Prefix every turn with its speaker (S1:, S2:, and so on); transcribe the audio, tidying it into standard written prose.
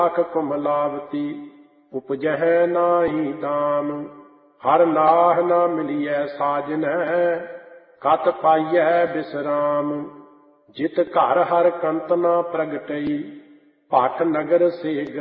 S1: ਆਖ ਕੁਮਲਾਵਤੀ ਉਪਜਹਿ ਨਾਹੀ ਦਾਮ। ਹਰ ਨਾਹ ਨਾ ਮਿਲੀਐ ਸਾਜਨੈ ਕਤ ਪਾਈਐ ਬਿਸਰਾਮ। ਜਿਤ ਘਰ ਹਰ ਕੰਤ ਨਾ ਪ੍ਰਗਟਈ ਭਟ ਨਗਰ ਸੇ